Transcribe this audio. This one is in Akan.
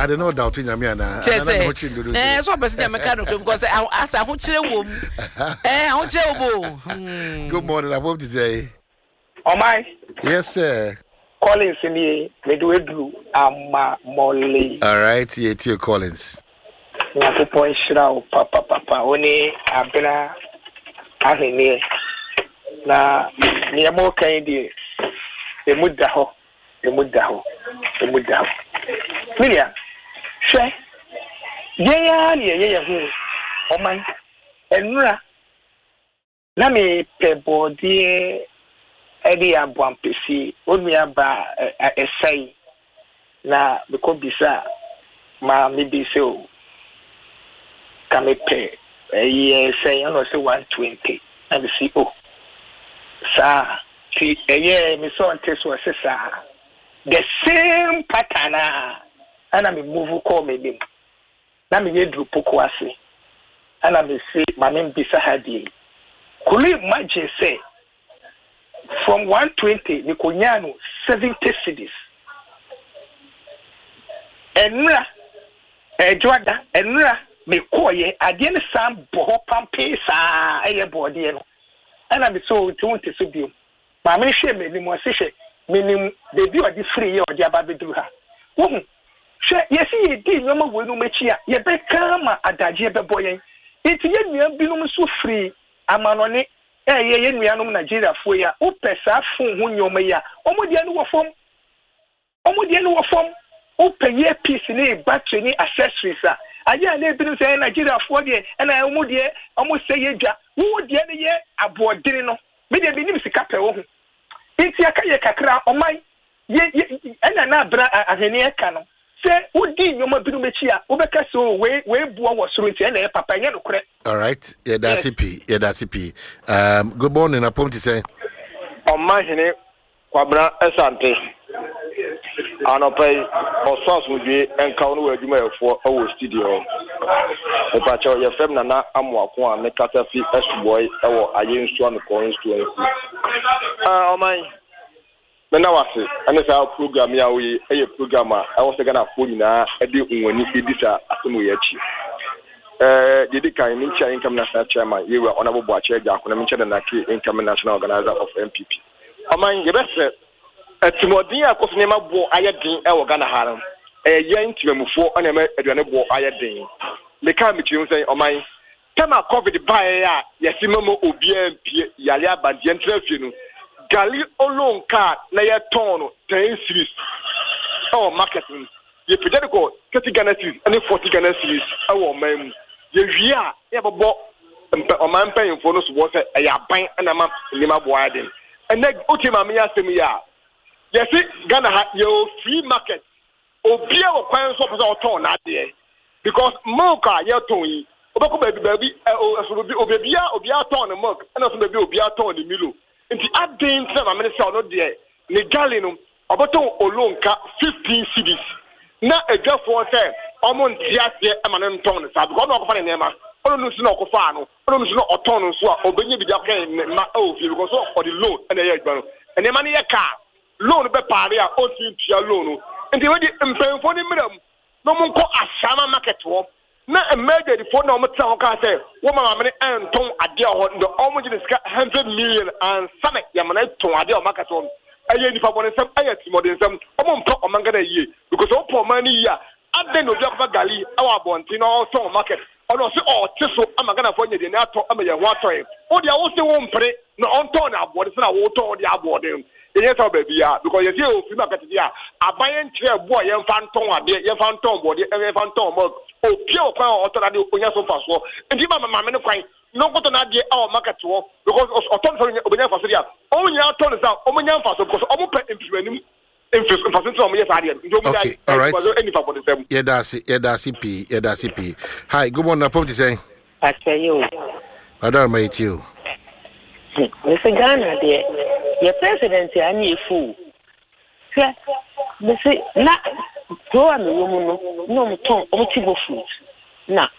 I don't know doubt in Yamiana. So person mechanical because as I Good morning, I hope to say. Oh my. Yes, sir. Collins in the Medwedu Ama Molly. All right, yeah, Collins. Na point shira papa oni abena ahene na niamo kan die emuda ho Milia hwe ye hu oman enura na me pebodie edi abwampesi onua ba esai na bekobisa ma me bi se o kamepe say no say 120 and see oh sa ti me so test was sa the same pattern and me move call me dim na me yedru poko ase and me say ma me bisa hadi could you imagine say from 120 ni konyano 70 cities enra ejwada enra me koye ade ne sam bo pampe sa eye bode no ana me so to so bio ma me hwe me ni mo se hwe menim baby odi free ye odi ababedru ha wo hwe yesi ye di nyoma wonu machi a ye be kama adaje be boyen iti ye nua binum so free amanone ye nuanom Nigeria fo ya o pesa fun hu nyoma ya omode anu wo fom o peye piece ni battery ni accessories a aya na ebinu say Nigeria fo de na omode omo say ye dwa wo de ne ye abodiri no me de binim sika pe wo hu iti aka ye kakra omai ye na bra ahene eka no say odi nyoma binu mechi a wo beka so we buo wo soro nti na papa nya no kure. All right, yeah, that's CP. Good morning, I point to say. Omahene kwabra asante. Anopay osos mudwe enka wonu adwuma yefo awo studio. Epacho ye fem na amoako a mekata fi esboy ewo ayensu an constituency. Omai mena wase anesa program ya we eye program a ewo se gana fo nyina ede unwani edisa asemu ye chi. Didi kan ni chair income national chairman you were honorable Boache Jako na mention na ki income national organizer of MPP. Omai ye bese Timodin akosinema bo ayedin e wo Ghana haram ye ntimamufo ona me aduane bo ayedin me kan bichiru say oman tema covid bae ya yesimamo obia mpie yale abadie ntrafie no gali olonka na ye ton no 10 series o marketing ye pejade ko 30 Ghana series and 40 Ghana series awo man ye wia ye bobo oman panyimfo no so bo say ayaban na ma nima bo ayedin ene otima me asem ya. Yes, Ghana ha your free market. Obia wo kwan so person oton na de because milk a ye ton yi obeko baby so obia ton the milk and so baby obia ton the milo nti adin tell my minister no de ni galley no obeton olonka 15 cedis na edwafo say omo ntia se amane nton sa because no okofa ne ma onu nsu na okofa no onu nsu na oton nso a obenye bi da kan ma o fi because for the loan and ye adwa no ene ma ne ye car loan be pare a o ti tia loan nti we di mpenfo ni miram no mun ko asama market wo na emergency phone na o mtra ho ka say wo mama me enton ade ho ndo o mo ji ska 100 million and some ya mana ton ade o market wo aye ni fa bone sam aye ti modern sam o mo mpo o manga na yie because o po man ni ya ade no bi afa gali awa bonti no so market ono se o ti so amaga na fo nye de na ato amaye ho atoy o dia wo se wo mpre no on ton na abode se na wo ton de abode yes baby ya because you see o fi market dia abayen kire bo ye fanton ade ye fanton bode ye fanton mo o pie o kwan o to na de onya so fa so ndi mama me ne kwan no go to na de our market wo because o ton so onya fa so dia o nya ton sa o nya fa so because o mo pe implement okay, all right. Yeah, that's CP. Hi, good morning. I'm saying. I tell you. I don't mate you. Mr. Ghana, your president, I need fool. Mr. Na, go on the woman, no, food. Nah.